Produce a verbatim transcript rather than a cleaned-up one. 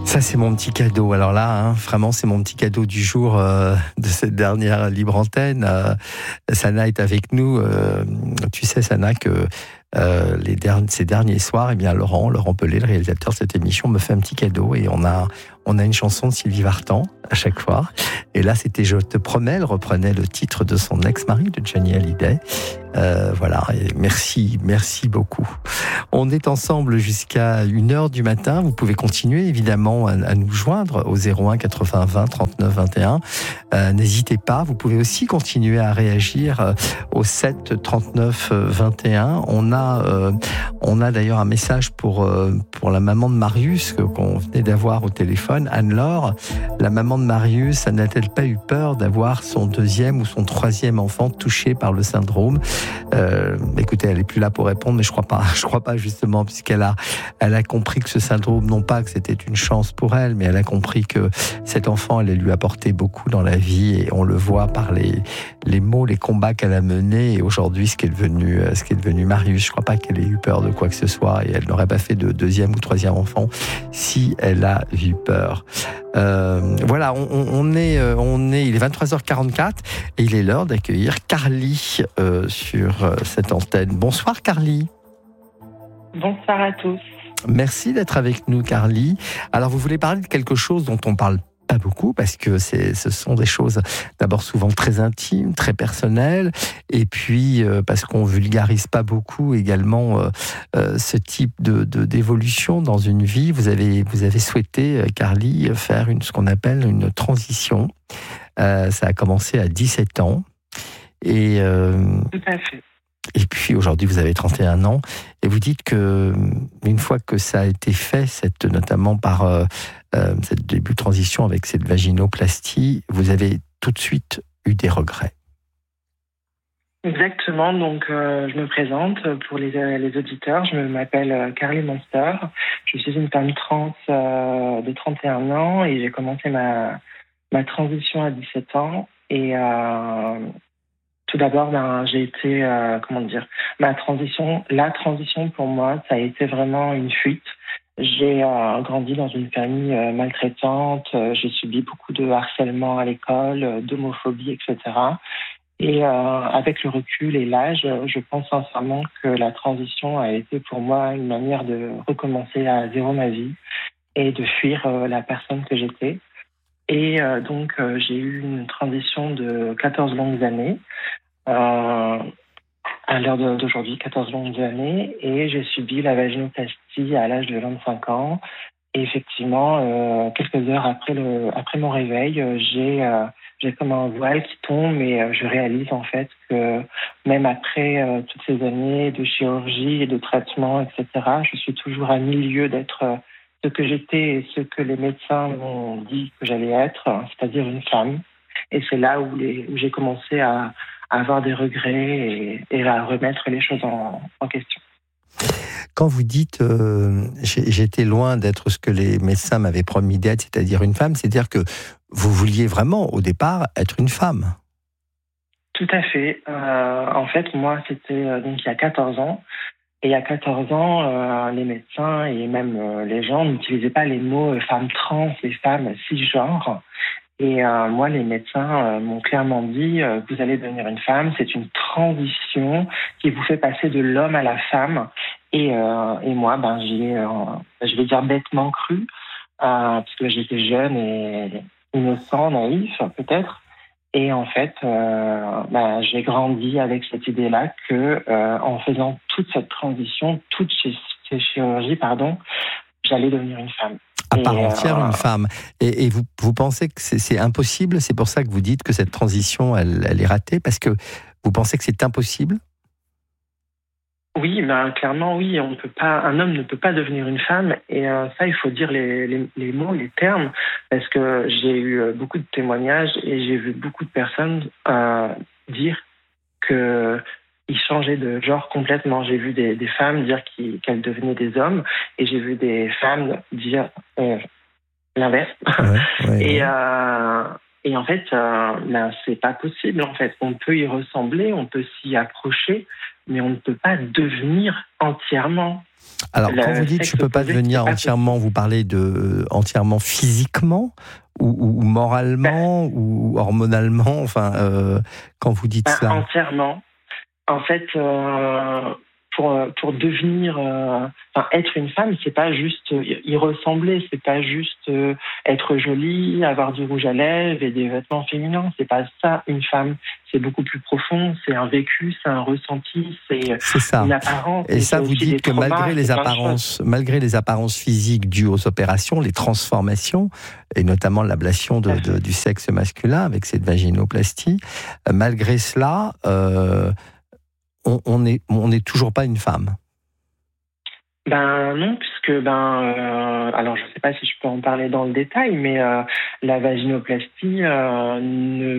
Ça, c'est mon petit cadeau. Alors là, hein, vraiment, c'est mon petit cadeau du jour euh, de cette dernière libre antenne. Euh, Sana est avec nous. Euh, tu sais, Sana, que euh, les derniers, ces derniers soirs, eh bien, Laurent, Laurent Pelé, le réalisateur de cette émission, me fait un petit cadeau et on a, on a une chanson de Sylvie Vartan à chaque fois. Et là, c'était Je te promets, elle reprenait le titre de son ex-mari, de Johnny Hallyday. Euh, voilà, et merci, merci beaucoup. On est ensemble jusqu'à une heure du matin. Vous pouvez continuer évidemment à, à nous joindre au zéro un quatre-vingts vingt trente-neuf vingt et un. Euh, n'hésitez pas. Vous pouvez aussi continuer à réagir euh, au sept trente-neuf vingt et un. On a, euh, on a d'ailleurs un message pour euh, pour la maman de Marius que, qu'on venait d'avoir au téléphone, Anne-Laure. La maman de Marius, n'a-t-elle pas eu peur d'avoir son deuxième ou son troisième enfant touché par le syndrome? Euh, écoutez, elle est plus là pour répondre, mais je crois pas. Je crois pas justement, puisqu'elle a, elle a compris que ce syndrome, non pas que c'était une chance pour elle, mais elle a compris que cet enfant allait lui apporter beaucoup dans la vie, et on le voit par les, les mots, les combats qu'elle a menés, et aujourd'hui ce qui est devenu, ce qui est devenu Marius. Je crois pas qu'elle ait eu peur de quoi que ce soit, et elle n'aurait pas fait de deuxième ou troisième enfant si elle a eu peur. Euh, voilà, on, on est, on est, il est vingt-trois heures quarante-quatre et il est l'heure d'accueillir Carly euh, sur euh, cette antenne. Bonsoir Carly. Bonsoir à tous. Merci d'être avec nous Carly. Alors vous voulez parler de quelque chose dont on parle pas beaucoup parce que c'est, ce sont des choses d'abord souvent très intimes, très personnelles, et puis euh, parce qu'on vulgarise pas beaucoup également euh, euh, ce type de, de d'évolution dans une vie. Vous avez vous avez souhaité, Carly, faire une ce qu'on appelle une transition. Euh, ça a commencé à dix-sept ans et euh, tout à fait. Et puis aujourd'hui, vous avez trente et un ans et vous dites que une fois que ça a été fait, cette, notamment par euh, euh, cette début de transition avec cette vaginoplastie, vous avez tout de suite eu des regrets. Exactement. Donc, euh, je me présente pour les, les auditeurs. Je m'appelle Carly Monster. Je suis une femme trans euh, de trente et un ans et j'ai commencé ma, ma transition à dix-sept ans. Et euh, tout d'abord, ben, j'ai été, euh, comment dire, ma transition, la transition pour moi, ça a été vraiment une fuite. J'ai euh, grandi dans une famille euh, maltraitante, euh, j'ai subi beaucoup de harcèlement à l'école, euh, d'homophobie, et cetera. Et euh, avec le recul et l'âge, je pense sincèrement que la transition a été pour moi une manière de recommencer à zéro ma vie et de fuir euh, la personne que j'étais. Et euh, donc, euh, j'ai eu une transition de quatorze longues années, euh, à l'heure d'aujourd'hui, quatorze longues années, et j'ai subi la vaginoplastie à l'âge de vingt-cinq ans. Et effectivement, euh, quelques heures après, le, après mon réveil, euh, j'ai, euh, j'ai comme un voile qui tombe et euh, je réalise en fait que même après euh, toutes ces années de chirurgie et de traitement, et cetera, je suis toujours à mille lieues d'être euh, ce que j'étais et ce que les médecins m'ont dit que j'allais être, c'est-à-dire une femme. Et c'est là où, les, où j'ai commencé à, à avoir des regrets et, et à remettre les choses en, en question. Quand vous dites euh, j'ai, j'étais loin d'être ce que les médecins m'avaient promis d'être, c'est-à-dire une femme, c'est-à-dire que vous vouliez vraiment au départ être une femme. Tout à fait. Euh, en fait, moi, c'était euh, donc il y a quatorze ans. Et il y a quatorze ans, euh, les médecins et même euh, les gens n'utilisaient pas les mots euh, femmes trans et femmes cisgenres. Et euh, moi, les médecins euh, m'ont clairement dit euh, vous allez devenir une femme, c'est une transition qui vous fait passer de l'homme à la femme. Et, euh, et moi, ben, j'y ai, euh, je vais dire bêtement cru, euh, parce que j'étais jeune et innocent, naïf peut-être. Et en fait, euh, ben, j'ai grandi avec cette idée-là que euh, en faisant toute cette transition, toutes ces, ces chirurgies, pardon, j'allais devenir une femme. À part et entière, euh, une femme. Et, et vous, vous pensez que c'est, c'est impossible? C'est pour ça que vous dites que cette transition, elle, elle est ratée? Parce que vous pensez que c'est impossible? Oui, ben, clairement, oui. On ne peut pas, un homme ne peut pas devenir une femme. Et euh, ça, il faut dire les, les, les mots, les termes. Parce que j'ai eu beaucoup de témoignages et j'ai vu beaucoup de personnes euh, dire que ils changeaient de genre complètement. J'ai vu des, des femmes dire qu'ils, qu'elles devenaient des hommes et j'ai vu des femmes dire euh, l'inverse. Ouais, ouais, et, ouais. euh, et en fait, euh, ben, c'est pas possible. En fait, on peut y ressembler, on peut s'y approcher, mais on ne peut pas devenir entièrement. Alors, Le quand vous dites sexe je ne peux pas opposé, devenir c'est pas entièrement, vous parlez de euh, entièrement physiquement ou, ou- ou moralement ou hormonalement, enfin, euh, quand vous dites Pas cela. entièrement. En fait, euh, pour, pour devenir, euh, enfin, être une femme, c'est pas juste y ressembler, c'est pas juste euh, être jolie, avoir du rouge à lèvres et des vêtements féminins. C'est pas ça une femme. C'est beaucoup plus profond. C'est un vécu, c'est un ressenti, c'est C'est ça. une apparence. Et ça, c'est vous aussi des dites que traumas, malgré les c'est plein de choses. apparences, malgré les apparences physiques dues aux opérations, les transformations, et notamment l'ablation de, de- du sexe masculin avec cette vaginoplastie, euh, malgré cela, euh, on on n'est on n'est toujours pas une femme. Ben non, puisque ben euh, alors je sais pas si je peux en parler dans le détail, mais euh, la vaginoplastie euh, ne